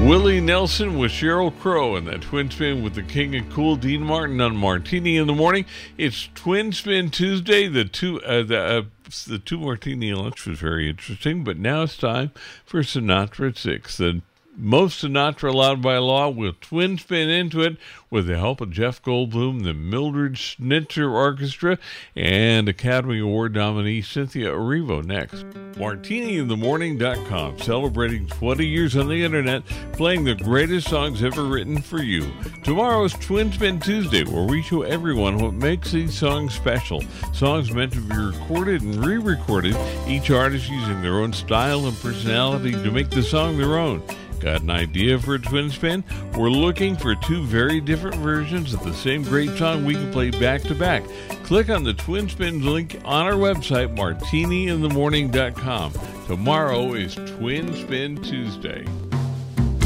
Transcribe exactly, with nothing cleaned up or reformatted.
Willie Nelson with Sheryl Crow and that Twin Spin with the King of Cool, Dean Martin on Martini in the Morning. It's Twin Spin Tuesday. The two, uh, the, uh, the two Martini lunch was very interesting, but now it's time for Sinatra at six. The most Sinatra allowed by law will twin spin into it with the help of Jeff Goldblum, the Mildred Schnitzer Orchestra, and Academy Award nominee Cynthia Erivo next. Martini in the Morning dot com, celebrating twenty years on the internet, playing the greatest songs ever written for you. Tomorrow is Twin Spin Tuesday, where we show everyone what makes these songs special. Songs meant to be recorded and re-recorded, each artist using their own style and personality to make the song their own. Got an idea for a twin spin? We're looking for two very different versions of the same great song we can play back to back. Click on the Twin Spin link on our website, Martini in the Morning dot com. Tomorrow is Twin Spin Tuesday.